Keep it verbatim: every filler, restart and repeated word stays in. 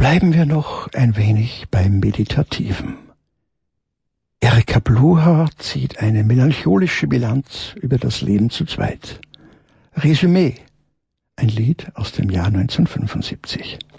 Bleiben wir noch ein wenig beim Meditativen. Erika Bluha zieht eine melancholische Bilanz über das Leben zu zweit. Resümee, ein Lied aus dem Jahr neunzehnhundertfünfundsiebzig.